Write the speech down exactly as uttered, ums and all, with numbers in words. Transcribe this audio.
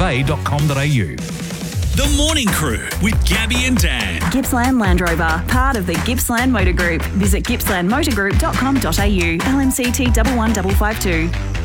a dot com dot a u. The Morning Crew with Gabby and Dan. Gippsland Land Rover, part of the Gippsland Motor Group. Visit gippsland motor group dot com dot a u. L M C T one one five five two.